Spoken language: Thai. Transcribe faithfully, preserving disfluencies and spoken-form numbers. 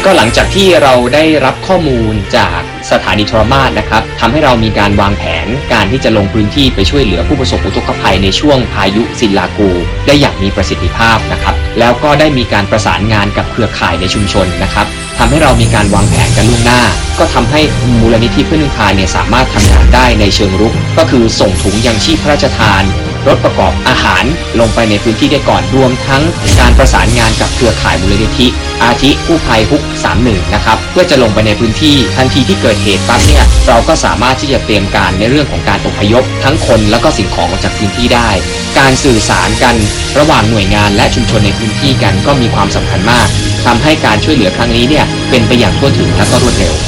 ก็หลังจากที่เราได้รับข้อมูลจากสถานีโทรมาศนะครับทำให้เรามีการวางแผนการที่จะลงพื้นที่ไปช่วยเหลือผู้ประสบอุทกภัยในช่วงพายุซินลากูได้อย่างมีประสิทธิภาพนะครับแล้วก็ได้มีการประสานงานกับเครือข่ายในชุมชนนะครับทำให้เรามีการวางแผนกันล่วงหน้าก็ทำให้มูลนิธิเพื่อนพึ่งพาเนี่ยสามารถทำงานได้ในเชิงรุกก็คือส่งถุงยังชีพพระราชทานรถประกอบอาหารลงไปในพื้นที่ได้ก่อนรวมทั้งการประสานงานกับเครือข่ายมูลนิธิอาทิกู้ภัยฮุกสามสิบเอ็ดนะครับเพื่อจะลงไปในพื้นที่ทันทีที่เกิดเหตุปั๊บเนี่ยเราก็สามารถที่จะเตรียมการในเรื่องของการอพยพทั้งคนแล้วก็สิ่งของออกจากพื้นที่ได้การสื่อสารกันระหว่างหน่วยงานและชุมชนในพื้นที่กันก็มีความสำคัญมากทำให้การช่วยเหลือครั้งนี้เนี่ยเป็นไปอย่างทั่วถึงและก็รวดเร็ว